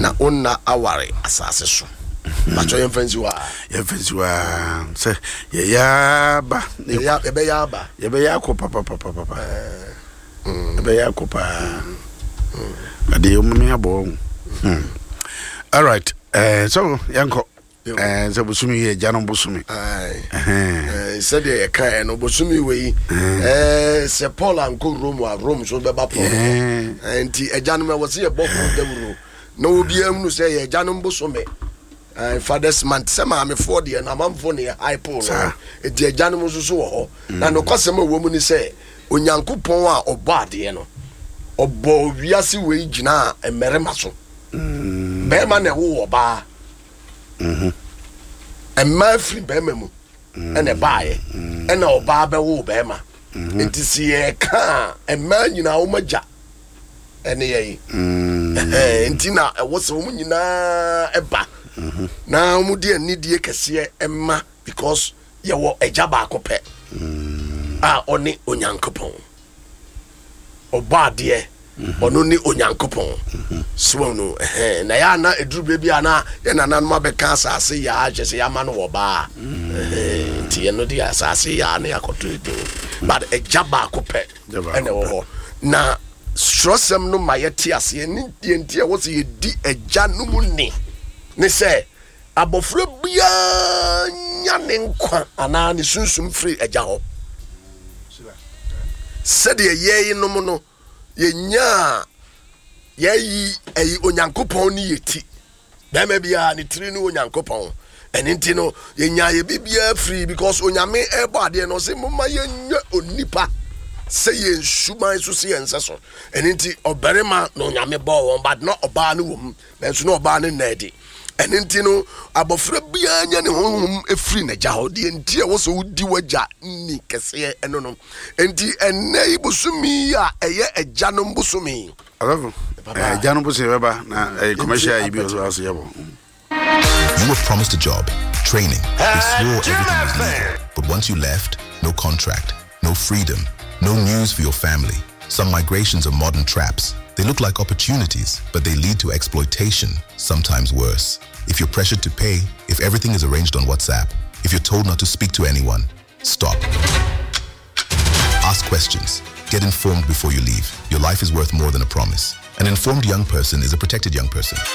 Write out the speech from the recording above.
na onna aware asase so bacho yemfansiwa say ya ba ebe ya ba papa ebe ya ko pa ade ummi abo all right so yanko so busumi ye janon busumi said the kai no busumi we se Paul and go Rome so be ba Paul enti ejanom e wose ye bofo dawuro na obi amnu say ye janon busumi father's month say ma me for the na mamfo ne high Paul e de ejanom so ho na no kwasem wo mu ni say onyankopon a obo ade no obo wiase we gina emerema so be ma na wo oba Emma free bema and a buy and a barber wo bema. It is ye car a man in our maja and ye Tina was a woman in a ba. Now Mudi and need ye cassia Emma because you were a jabako pet. Only onyankopon. O bad dear. Only onyankopon swonu na ya na edru baby ana ya na nanma be kan asase ya agese ya ma no oba ti eno di asase ya na yakoto but e jaba akopɛ ene wo ho na strosem no mayeti ase ni die ntie wo se yedi agya no mu ni se abofra bia nya ne nkwa ana ne sunsum free agya ho sede ye no mu no yenya yeyi onyankopon ni yeti bema bia ni tiri ni onyankopon enti no yenya ye bibia free because onyame ebo ade no se moma yenya onipa se ye nsuman so se yense so enti oberema no onyame bo won but not oba ne wom nanso no oba ne nadi enti no abofra bia nya ne honhom efri na gya ho de enti e wo so wudi wagya ni kese eno no enti enai busumi a eye agya no busumi alavo agya no busumi baba na commercial ibi also yebo. You were promised a job, training, you swore everything was legal. But once you left, no contract, no freedom, no news for your family. Some migrations are modern traps. They look like opportunities, but they lead to exploitation, sometimes worse. If you're pressured to pay, if everything is arranged on WhatsApp, if you're told not to speak to anyone, stop. Ask questions. Get informed before you leave. Your life is worth more than a promise. An informed young person is a protected young person.